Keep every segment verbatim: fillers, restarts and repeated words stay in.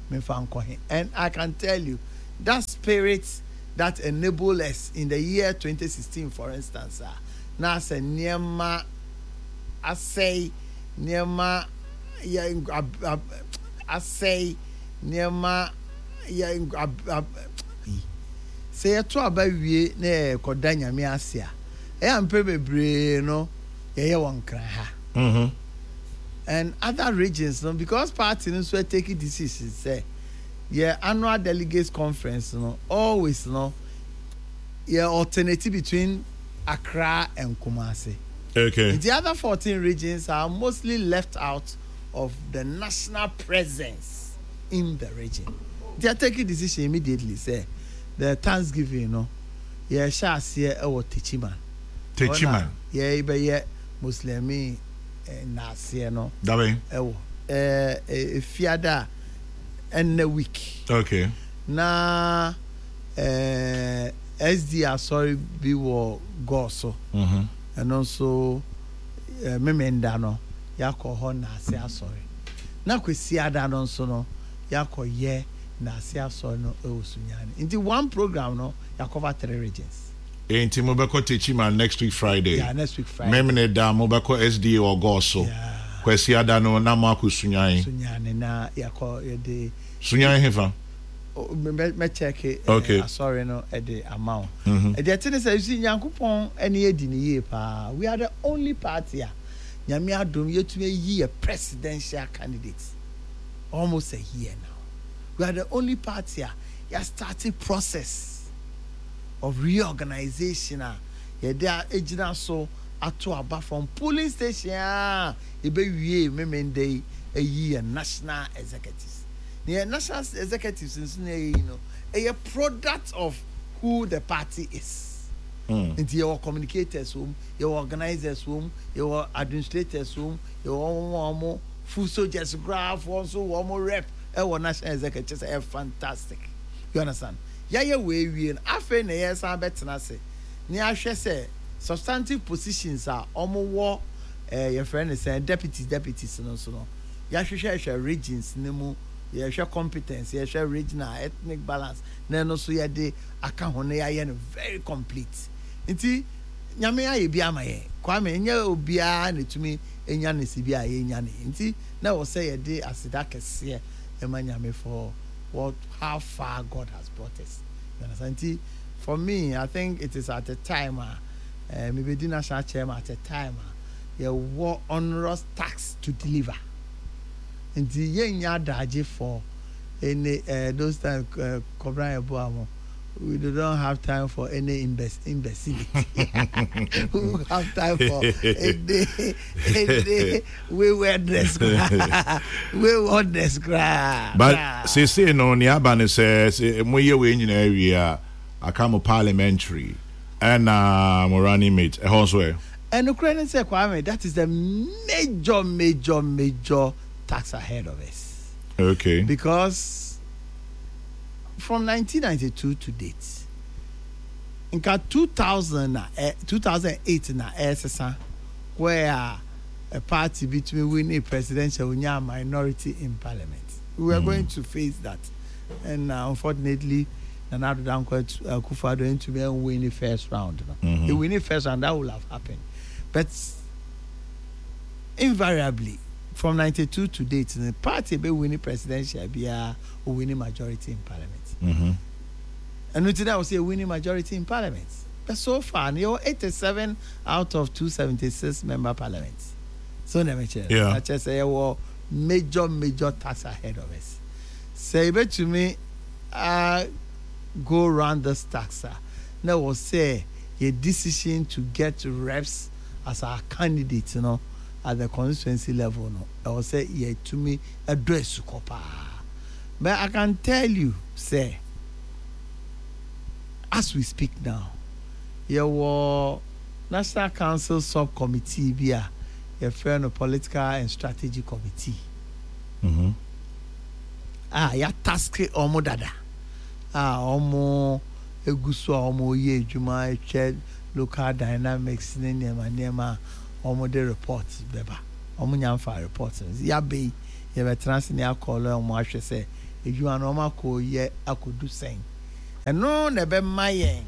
me fan kohe. And I can tell you that spirit that enabled us in the year twenty sixteen, for instance, uh, now say Niema, I say Niema, yeah, I say Niema, yeah, say a two about we ne Kodanya me asia. I am probably no, yeah, one cry. Mm-hmm. And other regions, no, because parties no so taking decisions, say, yeah, annual delegates conference, no, always, no, yeah, alternative between Accra and Kumasi. Okay. The other fourteen regions are mostly left out of the national presence in the region. They are taking decision immediately. Say the Thanksgiving, you know, yeah, shall see our Techiman. Techiman. Yeah, but yeah, Muslimi and Nasia, no. Dabe. Oh, eh, eh, Fiada and a week. Okay. Na, eh, S D R sorry be war goso. Mm-hmm. And also, uh, Memendano, Yako Hon Nasia sorry. Na Quisiada non sono, Yako ye Nasia sono Eusunyani. In the one program, no, Yakova three regions. Inti mobako Techiman next week Friday. Yeah, next week Friday. Memene da mobako S D A or Goso. Yeah. Quisiada no Namaku Sunyani. Sunyani na Yako de Sunyani Hefa. Me check it. Okay. Uh, sorry, no, at the amount. Mm-hmm. The thing is, you see, Yankupon any year pa. We are the only party here. Nyamia dum yet to be a presidential candidate. Almost a year now. We are the only party here. You are starting process of reorganization. Yeah, they are agent so ato aba from polling station. You be we memende a year national executives. The national executives, you know, a product of who the party is. Mm. Into your communicators, whom your organizers, whom your administrators, whom your more full soldiers, graph, also one more rep, our national executives are fantastic. You understand? Yeah, yeah, we we in Afri na yes, I bet na say. Ni ahwe say substantive positions are omo war. Eh, your friend is saying deputies, deputies, no so no. Ya hwehwe regions nemu. Yeah, share competence, yeah, share regional ethnic balance. Then also yeah, they account on yeah, very complete. Inti nyame aye bia maye. Kwame nya obia ne tumi enya ne sibia aye nya ne. Inti na wo say yeah, they asida kese ema nyame for what how far God has brought us. You understand? Inti for me, I think it is at a time uh, uh maybe the national chairman at a time uh, yeah, what onerous tax to deliver. And the young yard for any uh, those time uh, covering a we don't have time for any imbecility. We have time for any any waywardness. Waywardness. But say say no, Niabane says we are in area. I come parliamentary and uh, Morani mate a houseware. And Ukrainian say Kwame, that is the major, major, major tax ahead of us. Okay. Because from nineteen ninety-two to date, in two thousand, uh, two thousand eight na S S A, where a party between winning presidential and a minority in parliament, we were mm. going to face that, and uh, unfortunately, Nana Dankwa Akufo-Addo into me win the first round. Mm-hmm. He win the first round, that would have happened, but invariably. From ninety-two to date, the party be winning presidential, be a winning majority in parliament. Mm-hmm. And today I will say winning majority in parliament. But so far, you know, eighty-seven out of two seventy-six member parliaments. So let me check. Yeah. I just say, well, major, major tax ahead of us. Say it to me, uh, go around this tax. Now will say a decision to get reps as our candidate, you know. At the constituency level, no, I will say, yeah, to me, address Sukopa. But I can tell you, say, as we speak now, your National Council subcommittee, via your friend of political and strategy committee. Mm-hmm. Ah, ya task omo dada. Ah, omo egusu omo ye juma check local dynamics nema nema. Omo de reports beba omo nyamfa reports ya be ye be transne akolo omo ahwe se if you are normal ko ye akodu sen and no nebe mayen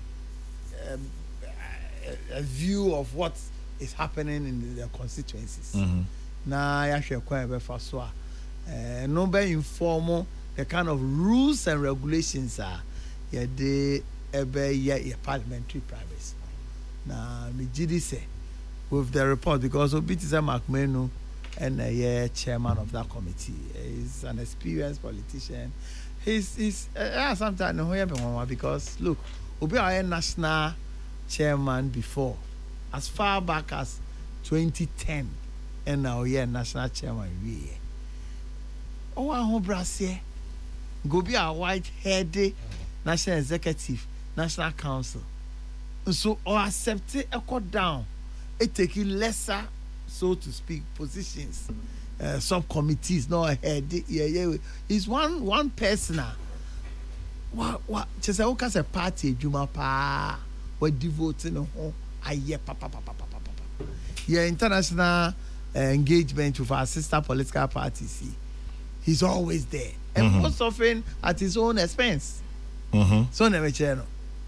a view of what is happening in the constituencies. Mm-hmm. Na ya hwe kwa be fa so a eh no be inform the kind of rules and regulations are ye de ebe ye parliamentary primaries. Na me gidi say with the report because Obitiza Macmenu and a yeah, chairman of that committee. He's an experienced politician. He's he's uh, sometimes no because look, Obi a national chairman before, as far back as twenty ten, and now yeah national chairman we. Oh, I hope Brassier go be a white-headed national executive, national council. So or accept it, I cut down. It taking lesser, so to speak, positions, uh, subcommittees. No head, yeah, yeah. It's one one person. What what? Just how can a party Juma pa? We're devoting home. Aye, pa pa pa pa pa pa pa. Yeah, international uh, engagement with our sister political parties. He's always there, and mm-hmm. most often at his own expense. Mm-hmm. So never channel.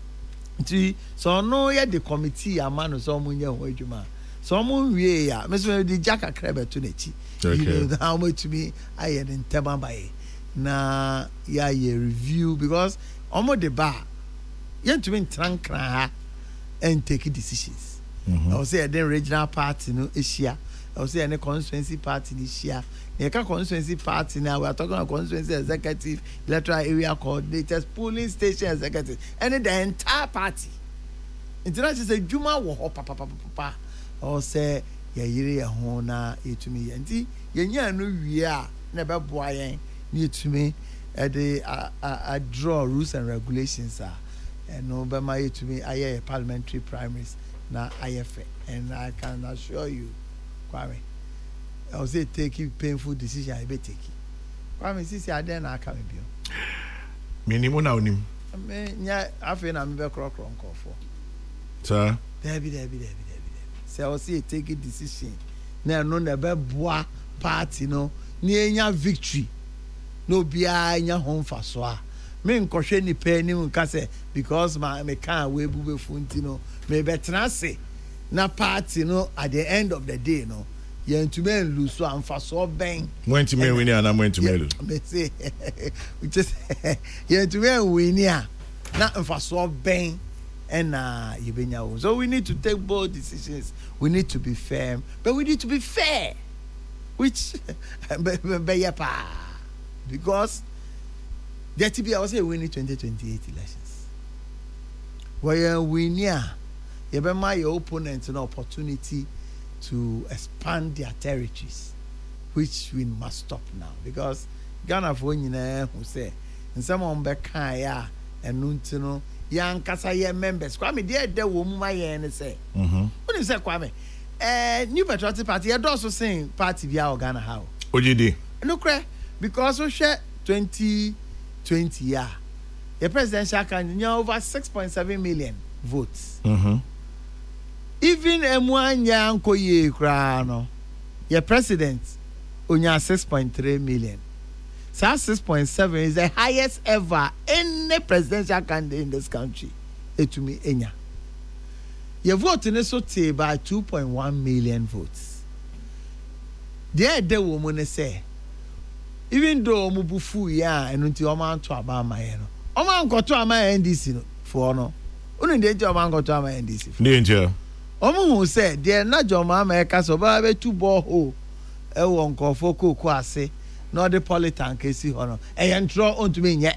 So no yeah the committee a man so munye ho adwuma so mun wie ya me so the jaka krebe to nechi you know how much to me I had in Tabambaye na ya ye review because omo the bar you to mean trankra and take decisions. Mm-hmm. I will say the regional party no Asia I will say any constituency party this year the constituency party now we are talking about constituency executive, electoral area coordinators, polling station executive, and the entire party. International say Juma wo ho papa papa papa or say ya yire ya ho na etumi enti ye nya no wie a na be boa yen na etumi e de a draw rules and regulations are and no be ma etumi aye parliamentary primaries na ayefe and I can assure you Kwame I will say taking painful decision I be take it. Kwame sisi ade na aka me bio. Minimum na onim. Me nya afi na me be kro kro nkofo. Sir. Debi debi debi debi. Say I will say take a decision. Na no na be boa party no ni enya victory. No bia enya home fa so a. Me nkɔhwɛ ni pe ni nka say because my me kan we bu be funti no me betra say na party no at the end of the day no yen to me lose so am fa so ben when to me win and when to me lose me say we just yen to me win ya na fa so ben and na yebenya so we need to take bold decisions, we need to be firm, but we need to be fair, which be pa because there to be I was say winning twenty twenty-eight elections where we near you be my opponent an opportunity to expand their territories, which we must stop now because Ghana for nyina who say in some on be kan ya enu ntino yan kasa ye members Kwame dey dey wo mu my yen say mhm when you say Kwame eh New Patriotic Party e do so sing party bia Ghana how O G D no cre because we share twenty twenty ya the presidential candidate over six point seven million votes. Mhm. Even Emwanya Nkoye kra no your president onya six point three million. So six point seven is the highest ever any presidential candidate in this country. Etumi enya. Your vote in so te by two point one million votes. There the woman say even though omubufu ya enunti o man to aba maye no. O man go to ama N D C no for no. Unu dey o man go to ama N D C. Danger. Omo who said there na joma America so ba be two borehole e wo nkofo koku ase na the politan kesi ho no e yentro ontumi nye.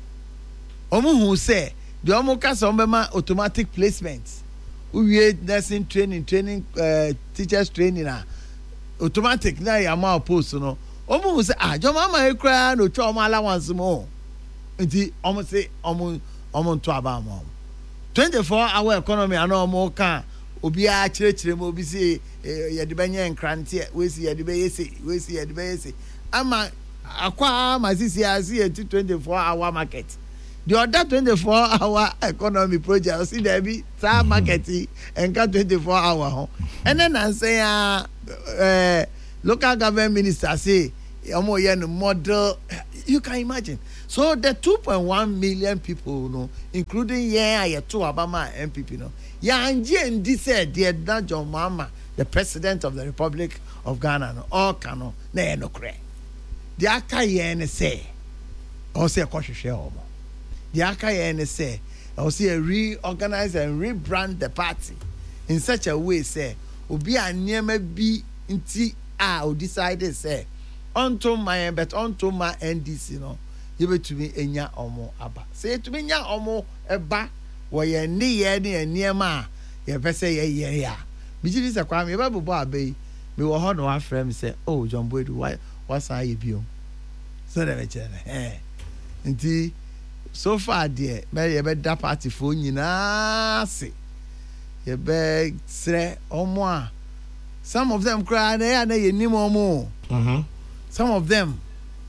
Omo who say the omo ka so be ma automatic placement we nursing training training uh, teachers training na automatic na ya ma post no omo who say ah joma ma e kra no twa omo allowance mo nti omo say omo omo nto aba mo twenty-four hour economy ana omo ka obi a chire mo obi si ye de benya nkrante we si ye de be yesi we si ye de be yesi ama akwa ma si si asi twenty-four hour market the other twenty-four hour economy project see there be sa market and ka twenty-four hour ho and then I say uh, uh local government minister say omo ye no model you can imagine. So the two point one million people, you know, including yeah, yeah, two Obama M P P, you know, yeah, and J said the John Mahama, the president of the Republic of Ghana, no, all cano, ne no cre. The Aka yen say, or say a cautious share. The Aka yen say, or say reorganize and rebrand the party in such a way, say, Obi and near me be inti ah, or decided, say. Onto my but onto my N D C no you be to me enya omo aba say to me nya omo eba wo ye ne ye ne niema ye pese ye ye ya mi ji say kwa me ba bobo abai me wo ho no afrɛ me say oh John Boydu why what's I bio so that me chere eh nti so far there me ye be da party fo nyina se ye be sre omo a some of them cry na na ye nim omo mhm. Some of them,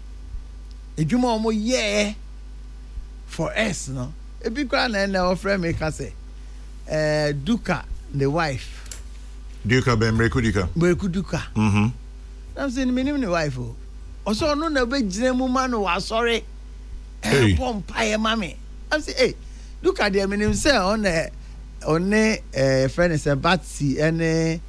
a juma omo yeah for us, no. A big grand and our friend make us say, uh, Duka, the wife. Duka ben Mreku Duka. Mreku Duka. Mm-hmm. I'm saying, me name the wife. Also, no, no, big general man who was sorry. Hey. Pompire mammy. I'm saying, hey, Duka, dear, me name say on the on the friend is a Batsy and a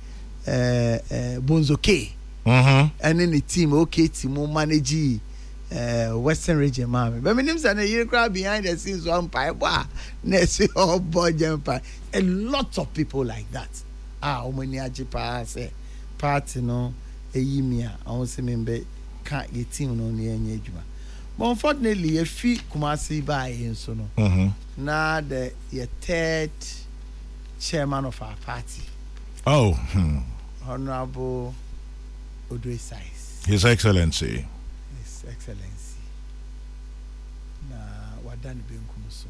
Bonzoke. Mm-hmm. And then the team, okay, team will manage uh, Western region, mammy. But my name's a year crowd behind the scenes, one pie, wow, next oh boy, jumper. A lot of people like that. Ah, how many ajipa say party no, a yimia, I want to remember can't get team no near Nejuma. But unfortunately, a fee Kumasi by in so no. Mm-hmm. Now the your third chairman of our party. Oh, hmm. Honorable Odoi Sykes. His Excellency. His Excellency. Na wadani benkumuso.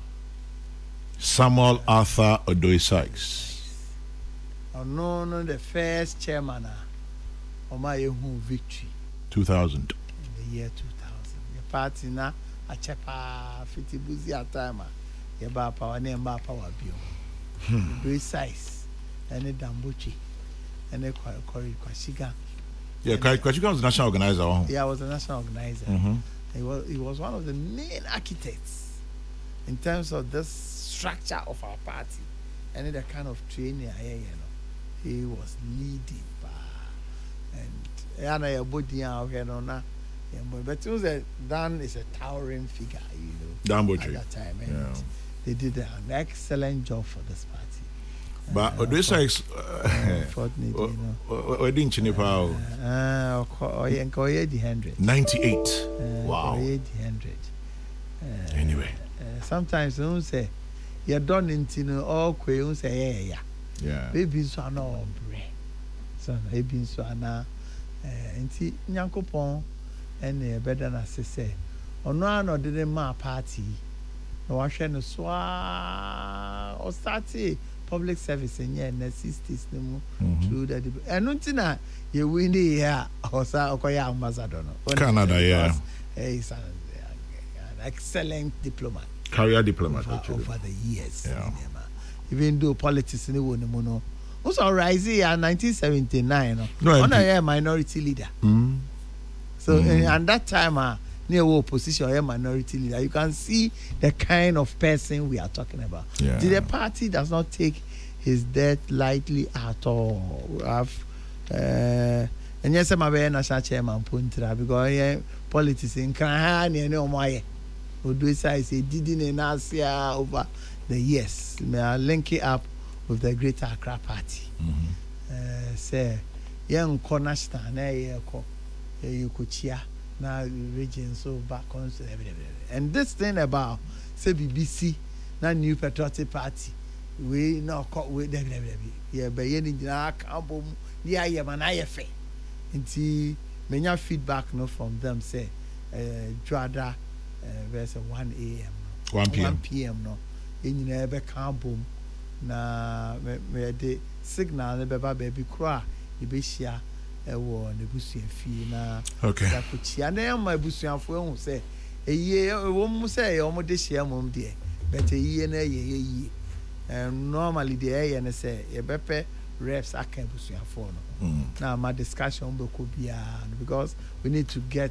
Samuel Arthur Odoi Sykes. Oh no, no, the first chairman of my own victory. Two thousand. In the year two thousand. The party na a chepa fifty buzi at time. Your bar power name bar power bio. Odoi Sykes and a Dambuchi and a Kori Kwashiga. Yeah, Kwachika was the national organizer. Yeah, I was a national organizer. Mm-hmm. He was he was one of the main architects in terms of this structure of our party and the kind of training I you know he was leading and I know body out here no na but it was a Dan is a towering figure, you know. Dan Butchie. At that time, and yeah. they did an excellent job for this party. But uh, Odoi Sykes, unfortunately, you know. Where didn't you know? Ah, oh yeah, oh yeah, the hundred. Ninety-eight. Wow. Oh yeah, the hundred. Anyway. Uh, sometimes you don't say you're done into no all quay. You say yeah, yeah. Yeah. Baby, so no bread. So baby, so na. Nti Nyankopon and better na say. Ono ano didn't ma party. No wahwe no so or start public service in yeah na sixties no mu through that. Eno nti na ye win the year or sa okoya ambassador no. Canada, yeah. He's an excellent diplomat. Career diplomat over, actually. over the years. Yeah. Even though politics in the one no. Also rising in nineteen seventy-nine no. No, on a minority leader. Mm. So Mm. and that time uh, near opposition a minority leader, you can see the kind of person we are talking about. Yeah. The party does not take his death lightly at all. We have uh, and yes, I'm a national chairman Puntra because yeah, politics in Krahani and no more. Odoi Sykes didn't in Asia over the years. May I link it up with the Greater Accra Party. Mm-hmm. Uh, say, young Conasta, na yeko, you could cheer now region so back on and this thing about say B B C, na New Patriotic Party, we now caught with them. Yeah, by any album, yeah, yeah, man, I have until many feedback no from them say, uh, Drada. Uh, there's a one a m one p m one p m no in never come boom na me de signal ne beba baby kra e be hia e wo ne busuan fi na okay ya ko chia na ma busuanfo ehun say eye wo mu say e omo de hia mom de but eye na ye ye and normally the eye na say e bepe reps aka busuanfo no mm. na my discussion be ko bia because we need to get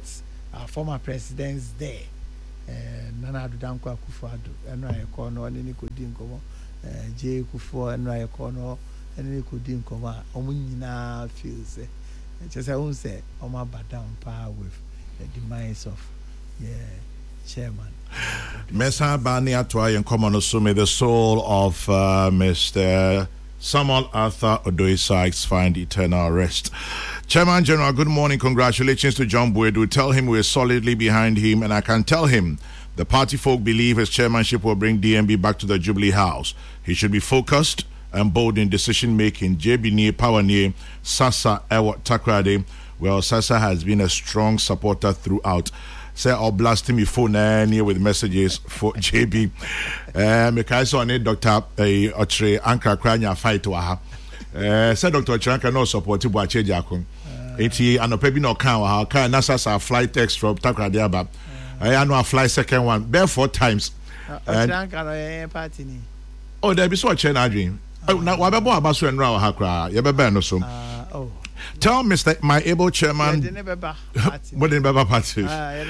our former presidents there. Nana Addo Dankwa Akufo-Addo, and I call no any could dinko, J. Kufuor, and I call no any could dinko, Omina feels, just I won't say, Oma Badam power with the demise of, yeah, chairman. Mesa Bani Atwai and Common Osume, the soul of uh, Mister Samuel Arthur Odoye Sykes find eternal rest. Chairman General, good morning. Congratulations to John Boadu. Tell him we're solidly behind him, and I can tell him the party folk believe his chairmanship will bring D M B back to the Jubilee House. He should be focused and bold in decision making. J B near Power near Sasa Ewa Takrade. Well, Sasa has been a strong supporter throughout. Say I'll blast him phone near with messages for J B. Um, I saw Doctor Ochre Ankra Kranya fight to her. Uh, said Doctor Ochre no support to Boache Jakun. Eti anopebi no kan wa kan na sasa fly text from Takrade aba. I know I fly second one bare four times. And party ni. Oh, there be so Ochre na dream. Oh, na wa be bo aba so enra wa ha kra. Ye be be no so. Oh. Tell Mister my able chairman. What in Baba Party?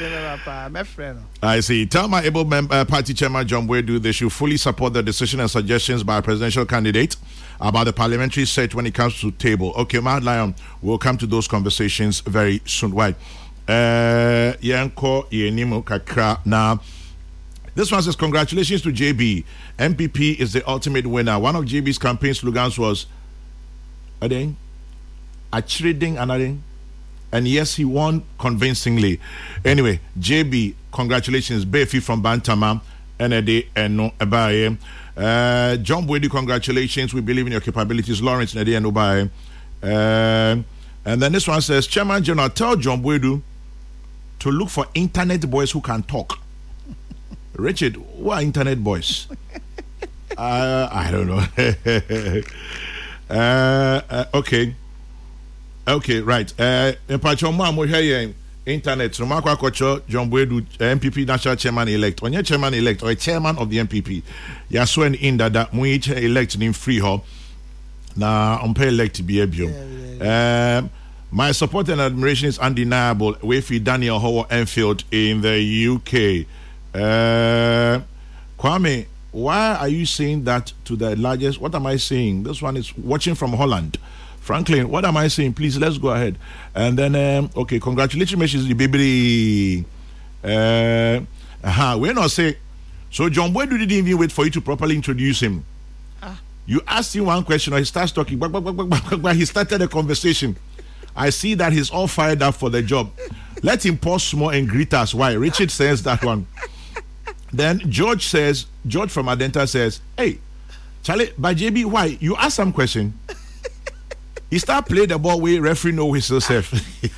I see. Tell my able mem- uh, party chairman John Boadu they should fully support the decision and suggestions by a presidential candidate about the parliamentary seat when it comes to table. Okay, Mad Lion, we'll come to those conversations very soon. Why? Uh, Yanko Yenimo Kakra. Now, this one says, congratulations to J B. M P P is the ultimate winner. One of J B's campaign slogans was, Ading, Achriding Anading. And yes, he won convincingly. Anyway, J B, congratulations. Befi from Bantama, N A D, and no Abaye. Uh, John Boadu, congratulations. We believe in your capabilities. Lawrence Nede and Obaye. Uh, and then this one says, Chairman General, tell John Boadu to look for internet boys who can talk. Richard, what are internet boys? uh, I don't know. uh, uh, okay. Okay, right. Uh, internet. So, Marco Kocho, John Boadu, M P P national chairman elect. When you're chairman elect or a chairman of the M P P, you're sworn in that that we each elect in free hall. Now, I'm pay elect to be a um, my support and admiration is undeniable. With Daniel Howard Enfield in the U K. Uh, Kwame, why are you saying that to the largest? What am I saying? This one is watching from Holland. Franklin, what am I saying? Please, let's go ahead. And then, um, okay, congratulations, the baby. Uh, uh-huh, we're not saying. So, John Boadu didn't even wait for you to properly introduce him. Ah. You asked him one question, or he starts talking, but, but, but, but, but he started a conversation. I see that he's all fired up for the job. Let him pause small and greet us. Why? Richard says that one. Then George says, George from Adenta says, hey, Charlie, by J B, why? You ask some question. He start play the ball with referee no whistle self.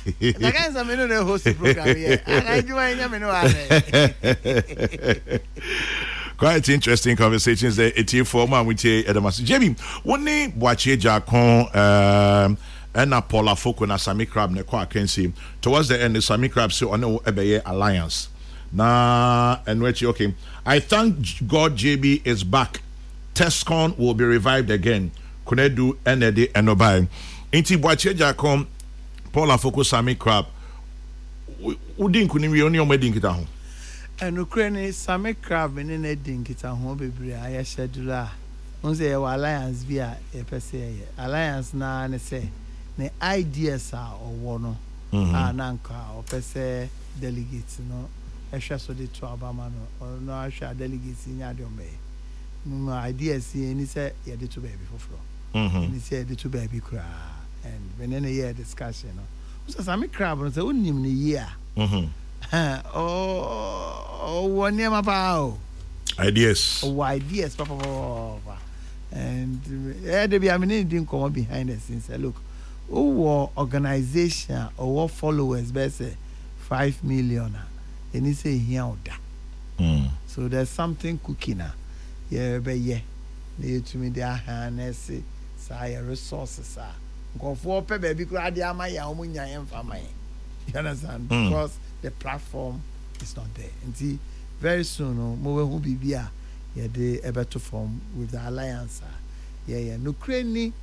Quite interesting conversations there. It's for man with Edamas. J B, one name Boache Jakon um and a Paula Foko na Sami Crab ne kwa kensi. Towards the end, the Sami Crab say ono ebeye alliance. Nah, and which okay. I thank God J B is back. Tescon will be revived again. Kunedu Enedi Enobai. Inti Boache Jakon, Paula Foko Sami Crab. Udin kunimi oni omedin kita ho. And Ukraine Sami Crab in an edin kita ho bebre aye schedule. Unse ye alliance via e pese alliance na ne say ne ideas are or no. Ah nanka o pese delegates no. Ehwa so de to Obama no or no ahwa delegates nya de ombe. No ideas ni say ye de to baby foforo. Mhm. Ni say de to baby kra and when any year discussion no. So Sami Crab no say unim ni year. Mhm. Oh, oh, one name about ideas. Oh, ideas, papa. And eh, there be I mean, didn't come up behind the scenes. Look, oh, organization or what followers, best say five million. And he say here or that. Mm. So there's something cooking now. Yeah, but yeah, they to me their hands say, say resources are. Go for baby, could I my yamunya and family. You understand? Mm. Because the platform is not there. And see, very soon, no, we will be here. Yeah, they able to form with the alliance. Yeah, yeah. Ukraine,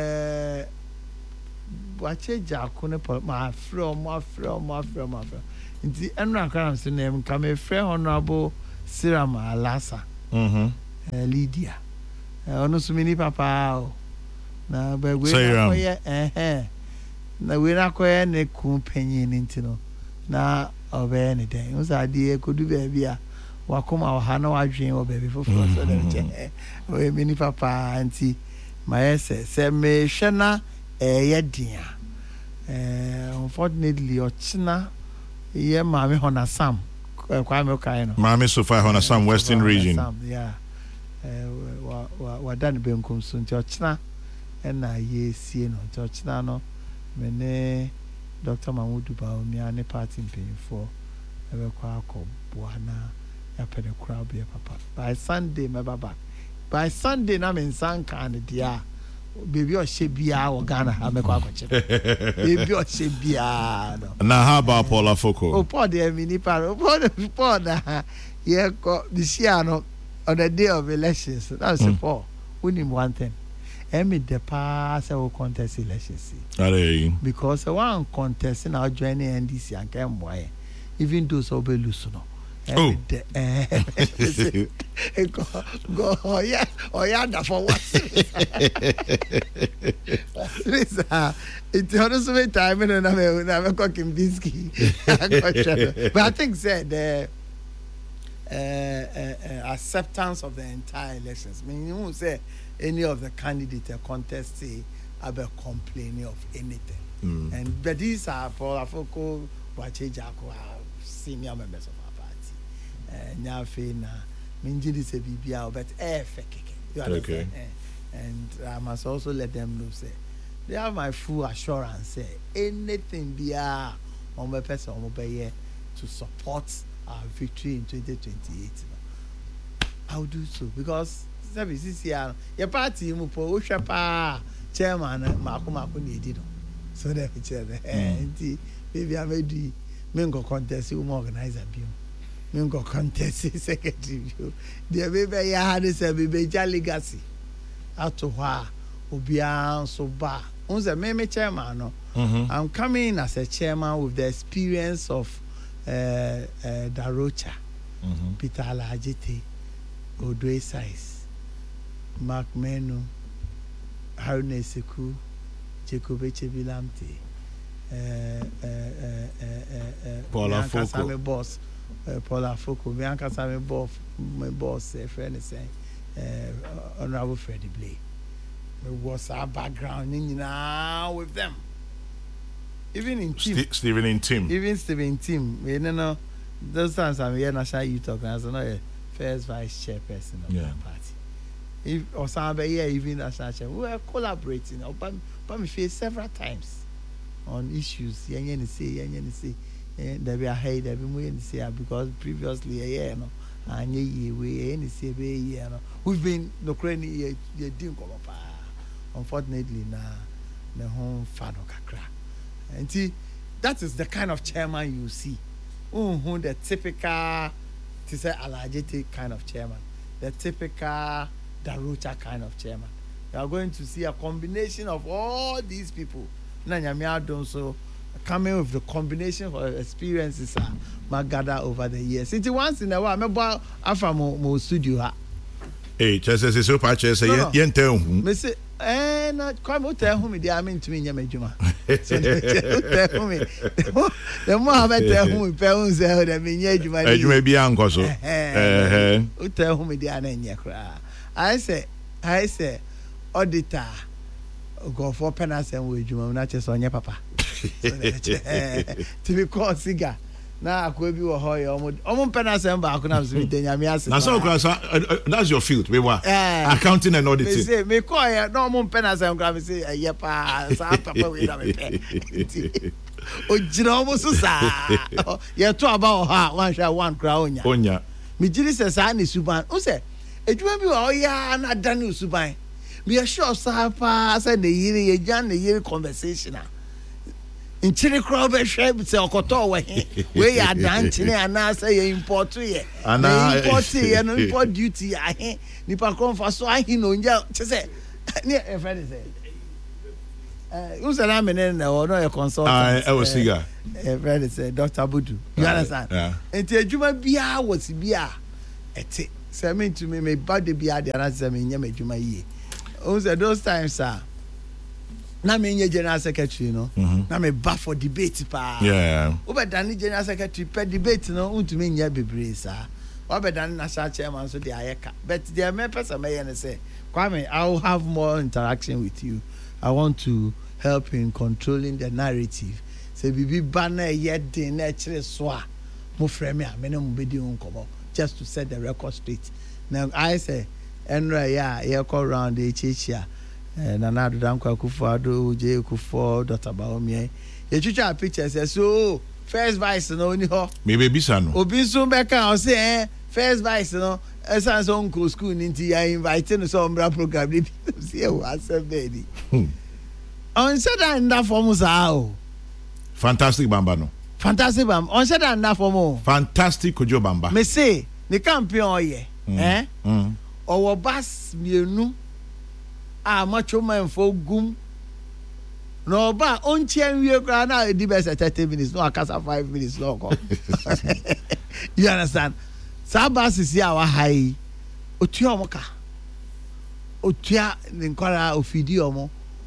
uh, Boache Jakone, my friend, my friend, my friend, my friend. nti enra kram se na em come frɛ honorable Siram Alasa mhm eh Lydia ono so mini papa o na ba we Siram. na koye eh eh na we na koye ne ku panyin nti no na obe ne den o sa de kodu ba bia wakoma ha na wadwen o baby foforo so dem che we mini papa anti my se se me hwena eh ye dia eh unfortunately ochina ye ma me hona sam kwa me kai no Mami Sofa hona some western region. yeah eh wa wa wa dan benkum so nti ochina na ye sie no nti ochina no me ne Doctor Mahmudu Baomi ane party mpanyinfo ebe kwa akọbua na ya pede crowd be papa by Sunday me baba by Sunday na me nsan kan dia baby o hye bia o Ghana ha me kwa akọche baby o hye bia no Na how about Paul Afoko? o Paul de mini pa o Paul Paul na ye ko this year no on the day of elections that's mm. Paul we need one thing emi the pass o contest elections Are because one contest now joining N D C and can boy even those who be lose no oh eh go go oh yeah oh yeah that for what it's honestly time and na me na me cooking biscuit but I think said the uh, uh, uh, acceptance of the entire elections mean you won't say any of the candidates a contest say about complaining of anything. Mm. And but these are Paul Afoko, Wache Jako, senior members of our party. And now Fena, Minji is a B B R, but eh, you understand? Okay. And I must also let them know say they have my full assurance say anything be a on my person on my year to support our victory in twenty twenty-eight. I'll do so because this year your party mu po pa chairman mako mako need no so that picture eh nti baby amedi me go contest we organizer bi me go contest secretary bi there baby ya had say baby ja legacy ato hwa obia so ba unse me me chairman no I'm coming as a chairman with the experience of uh, uh Darocha mm-hmm. Peter Alajite Odwe Size Mark Menu, Haruna Seku, Jacob Echebilamte, Paul Afoko, my boss, Paul Afoko, Bianca Same boss, my boss, friend is saying, Honorable Freddie Blay. Was our background in now with them. Even in team, St- Stephen in team, even Stephen team, you know, those times I'm here, National Youth Organizer, no, first vice chairperson of yeah. the party. If or somebody here even as such we are collaborating or but me face several times on issues yen yen say yen yen say there be a head there be more yen say because previously a year no anye ye we yen say be year no we've been no crane ye ye din ko pa unfortunately na na home fa no kakra and that is the kind of chairman you see who the typical to say Alajite kind of chairman the typical Darocha kind of chairman. You are going to see a combination of all these people. Nanyamia don't so coming with the combination of experiences uh, magada over the years. It's once in a while. I'm about after mo studio ha. Hey, just as so patch say yen tell who. Me say eh na come tell who me dey I mean to me nyama juma. So tell who me. The more I tell who me pe who say the me nyama juma. Juma bi anko so. Eh eh. Who tell who me dey na nya kra. I say, I say, auditor, go for penas and wage, you not just on your papa. To be called cigar. Now I could be a hoy almost penas and back when I was with Yamias. Now, so that's your field. We were accounting and auditing. They say, me call you no more penas and grab say, a yepa, papa with a oh, Jinomo, sir. You're two about her, one shall one crown. Onya. Me Jilly says, I need Suban. Who said? It will be oh yeah, not done you Subai. Me a sure sapa said the year ye jan the year conversation. In Chile crowd shape say okoto we we are dancing and now say import to ye. And import and import duty I nipa come for so I know ya say near a friend say who's an amene na or no a consultant. I I was siga. A friend is Doctor Budu. You understand? Yeah. And the Juma bia was bia. Ete. Say me to me me body bia the answer me nyame Juma ye. Who's those times sir? Na me nye general secretary no. Na me ba for debate pa. Yeah. Oba dan general secretary per debate no untumi nya bebre sir. Oba dan national chairman so the ayeka. But the me person me yen say, Kwame, I will have more interaction with you. I want to help in controlling the narrative. Say bibi banner yet din na chire so a mo frame me a me no mbedi unkomo just to set the record straight. Now I say enra ya ye call round the chichia na na do dan kwa Kufuado je Kufo Doctor Baomie. Ye chicha picture say so first vice no ni ho. Me be bisa no. Obi so be kan o say eh first vice no esan so uncle school ninti ya invite no so umbra program ni see o asebedi. On said that in that form sao. Fantastic Bamba no. Fantastic Bamba. On said that in that form. Fantastic Kojo Bamba. Me say the champion ye. Eh? Mm. Our bass mienu. Ah macho man for gum. No ba on chen we kra na di best thirty minutes no akasa five minutes no go. You understand? Sa bass is here our high. Otua omoka. Otua nkwara ofidi omo.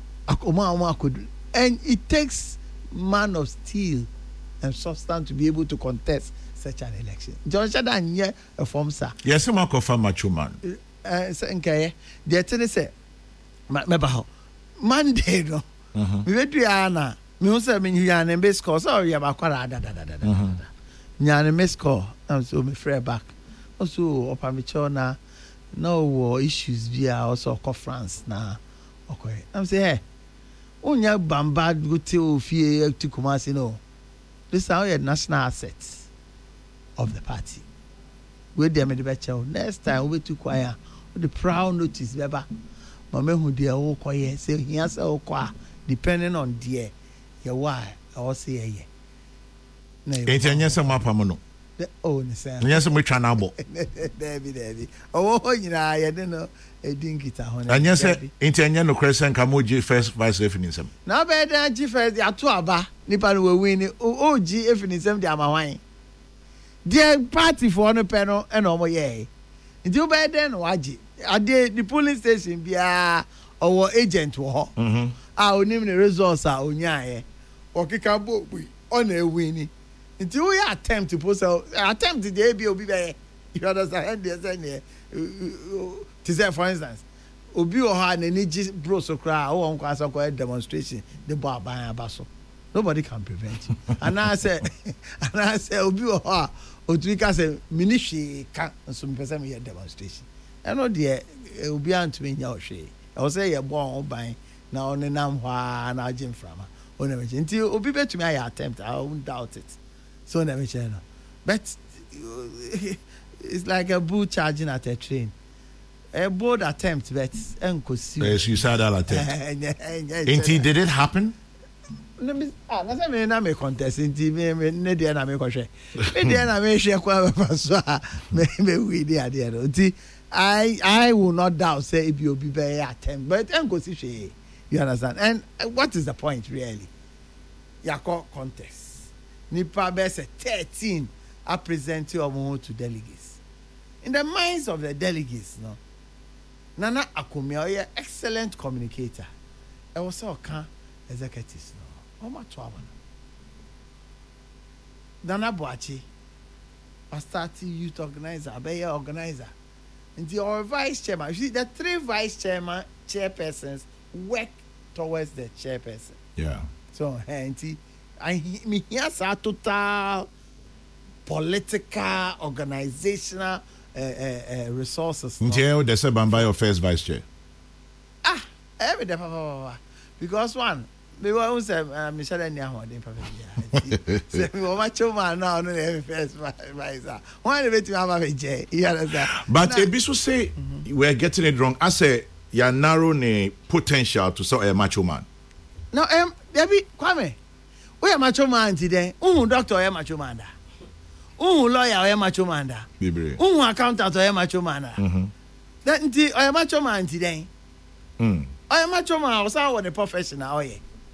And it takes man of steel and substance to be able to contest such an election. John Shadan here a form sir. Yes, I'm a confirm macho man. Uh, okay, the attorney say, "Mebaho Monday no. We went to Yana. Me also mean you are an base call. So you have a quara da da da da da. You are a miss call. I'm so me free back. Also, upper michona no issues via also conference na. Okay, I'm say hey. Onya Bamba go to Fie to Kumasi no. This are your national assets of the party. We dem the better. Next time we to choir the proud notice beba. Mama who dear o choir say he answer o choir depending on dear your why I will say ye. Ain't any some mapamono. Oh, say. Yes, we try now. Debbie, Debbie. Oh, you know, I don't know. I didn't get a honey. And yes, ain't any no crescent Kamuji first vice refinism. Now, better, G first, the Atuaba, Nipan will win. Oh, G refinism, the Amawine. Dear party for on a panel and over ye. Until by then, Waji. I did the police station be our agent war. Mm-hmm. Our name the results are on ya. Or Kikabo, we on a winning. Until we attempt to post out, attempt to the A B O B, you understand? To say, for instance, Obi or had any bro so cry or on class or demonstration, the bar by a basso. Nobody can prevent you. And I said, and I said, Obi or her, or to because a minishi can't some person here demonstration. I know, dear, it will be on to me in your shade. I will say, you're born by now on the Namwa and Arjun from her. Until Obi bet to me, I attempt, I won't doubt it. So never channel, but it's like a bull charging at a train. A bold attempt, but uncle suicidal attempt. Indeed, did it happen? Ah, that's me. I make contest. Indeed, me me ne dia na me koshe. Me dia na me share kwa so. Me me we dia dia. Indeed, I I will not doubt say if you be very attempt, but uncle see. You understand? And what is the point really? Yako contest. Nipa bese thirteen are presenting omo to delegates. In the minds of the delegates, no. Nana Akumi, you're excellent communicator. I was so can executives, no. Oma twelve. Nana Boachi, a starting youth organizer, a better organizer. And the our vice chairman, you see, the three vice chairman chairpersons work towards the chairperson. Yeah. So, and I me here's a total political, organizational uh, uh, uh, resources. Until they say Bamba your first vice chair. Ah, every day, because one, we were say Michelle and Yahoo, they say we were much over now. No, every first vice. One of it to have a J. You understand? But Ebisu say we're getting it wrong. I say you narrow the potential to sell a macho man. No, um, Debbie, Kwame. We are macho man today. Um, doctor, we are macho man. Um, lawyer, we are macho man. Um, accountant, we are macho man. That we are macho man today. Hmm. I am macho man. I was our professional. Oh yeah.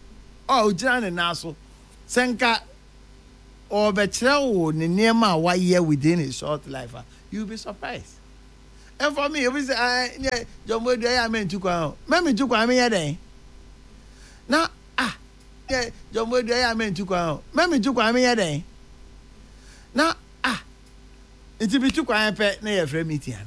oh gyina ne naso senka or betrayal ne nneɛma a wayɛ within a short life you'll be surprised. And for me, if we say, I, yeah, John Boy, I am in Tukwa. Mammy took me a day. Now, ah, yeah, John Boy, I am in Tukwa. Mammy took me a day. Now, ah, it's a bit too quiet, pet, near a friend meeting.